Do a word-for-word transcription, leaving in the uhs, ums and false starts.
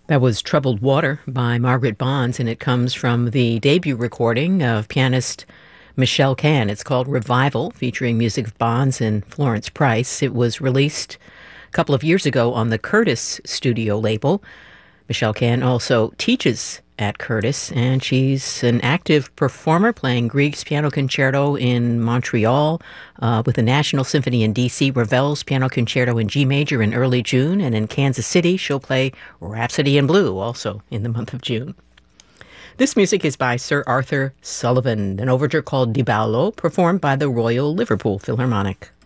That was Troubled Water by Margaret Bonds, and it comes from the debut recording of pianist Michelle Cann. It's called Revival, featuring music of Bonds and Florence Price. It was released a couple of years ago on the Curtis Studio label. Michelle Cann also teaches at Curtis, and she's an active performer playing Grieg's Piano Concerto in Montreal uh, with the National Symphony in D C, Ravel's Piano Concerto in G major in early June, and in Kansas City she'll play Rhapsody in Blue also in the month of June. This music is by Sir Arthur Sullivan, an overture called Di Ballo, performed by the Royal Liverpool Philharmonic.